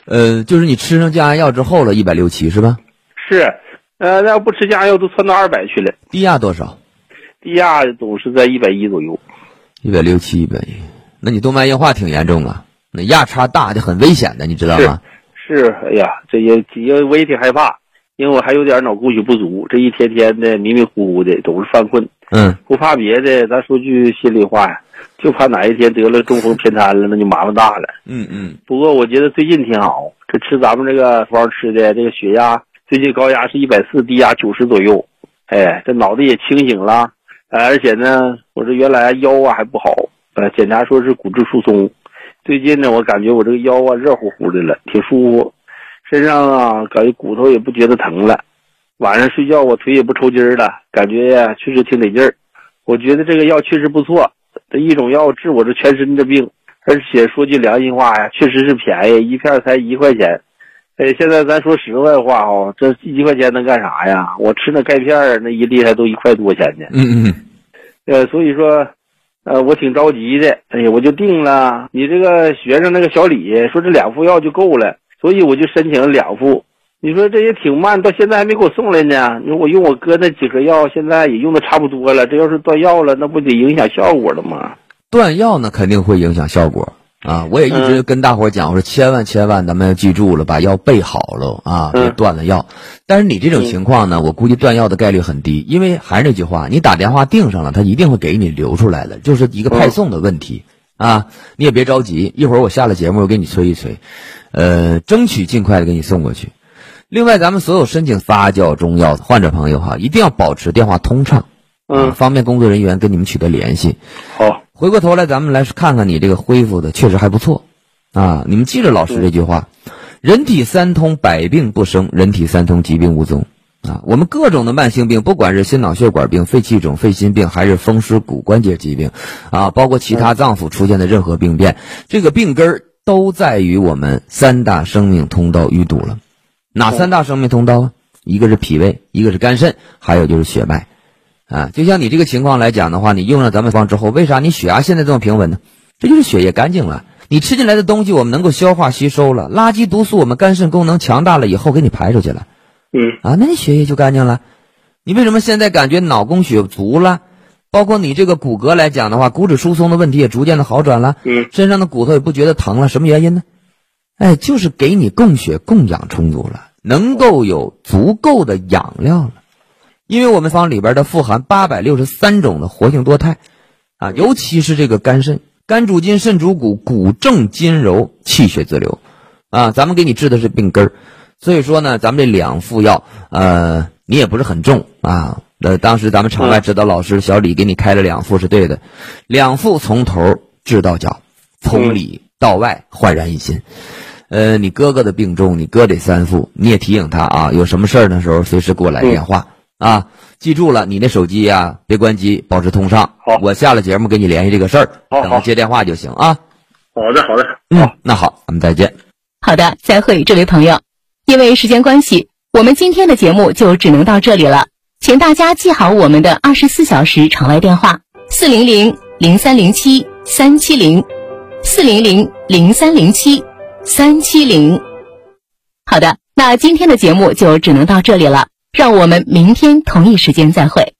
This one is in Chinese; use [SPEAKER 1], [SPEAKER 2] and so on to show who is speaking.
[SPEAKER 1] 就是你吃上降压药之后了，160是吧？
[SPEAKER 2] 是，那要不吃降压药都窜到200去了。
[SPEAKER 1] 低压多少？
[SPEAKER 2] 低压总是在110左右。
[SPEAKER 1] 167、110，那你动脉硬化挺严重啊，那压差大就很危险的，你知道吗？
[SPEAKER 2] 是，哎呀，这些我也挺害怕，因为我还有点脑供血不足，这一天天的迷迷糊糊的，总是犯困。不怕别的，咱说句心里话呀，就怕哪一天得了中风偏瘫了，那就麻烦大了。不过我觉得最近挺好，这吃咱们这个方吃的，这个血压最近高压是140，低压90左右。哎，这脑子也清醒了，而且呢，我这原来腰还不好，检查说是骨质疏松。最近呢，我感觉我这个腰热乎乎的了，挺舒服，身上感觉骨头也不觉得疼了。晚上睡觉我腿也不抽筋了，感觉呀确实挺得劲儿。我觉得这个药确实不错，这一种药治我这全身的病，而且说句良心话呀，确实是便宜，一片才1块钱。现在咱说实在话这1块钱能干啥呀？我吃那钙片那1粒还都1块多钱呢。所以说我挺着急的，我就定了。你这个学生那个小李说这2副药就够了，所以我就申请了2副。你说这也挺慢，到现在还没给我送来呢。你说我用我哥那几盒药，现在也用的差不多了，这要是断药了，那不得影响效果了吗？
[SPEAKER 1] 断药呢肯定会影响效果啊！我也一直跟大伙讲，我说千万咱们要记住了，把药备好了啊，别断了药。但是你这种情况呢，我估计断药的概率很低，因为还是那句话，你打电话订上了，他一定会给你留出来的，就是一个派送的问题啊。你也别着急，一会儿我下了节目我给你催一催，争取尽快的给你送过去。另外，咱们所有申请发酵中药的患者朋友一定要保持电话通畅，方便工作人员跟你们取得联系。
[SPEAKER 2] 好，
[SPEAKER 1] 回过头来咱们来看看你这个恢复的确实还不错啊！你们记着老师这句话，人体三通，百病不生；人体三通，疾病无踪啊！我们各种的慢性病，不管是心脑血管病、肺气肿、肺心病，还是风湿骨关节疾病啊，包括其他脏腑出现的任何病变，这个病根都在于我们3大生命通道淤堵了。哪3大生命通道啊？一个是脾胃，一个是肝肾，还有就是血脉啊。就像你这个情况来讲的话，你用了咱们方之后，为啥你血压现在这么平稳呢？这就是血液干净了，你吃进来的东西我们能够消化吸收了，垃圾毒素我们肝肾功能强大了以后给你排出去了。那你血液就干净了。你为什么现在感觉脑供血足了？包括你这个骨骼来讲的话，骨质疏松的问题也逐渐的好转了，身上的骨头也不觉得疼了，什么原因呢？就是给你供血供氧充足了，能够有足够的养料了。因为我们方里边的富含863种的活性多肽啊，尤其是这个肝肾，肝主筋，肾主骨，骨正筋柔，气血自流啊。咱们给你治的是病根儿，所以说呢，咱们这2副药，你也不是很重啊。当时咱们场外指导老师小李给你开了2副是对的，2副从头治到脚，从里到外焕然一新。你哥哥的病重，你哥得3副，你也提醒他啊，有什么事儿的时候随时给我来电话啊。记住了，你那手机呀别关机，保持通畅。
[SPEAKER 2] 好，
[SPEAKER 1] 我下了节目给你联系这个事儿，等着接电话就行啊。
[SPEAKER 2] 好的。
[SPEAKER 1] 那好，咱们再见。
[SPEAKER 3] 好的，再会，这位朋友。因为时间关系，我们今天的节目就只能到这里了，请大家记好我们的24小时场外电话：400-0307-370，400-0307-370。好的，那今天的节目就只能到这里了，让我们明天同一时间再会。